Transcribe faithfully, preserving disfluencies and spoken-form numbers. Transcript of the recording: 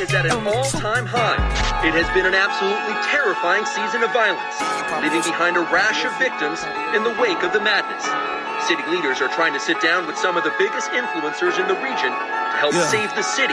is at an all-time high. It has been an absolutely terrifying season of violence, leaving behind a rash of victims in the wake of the madness. City leaders are trying to sit down with some of the biggest influencers in the region to help Yeah. save the city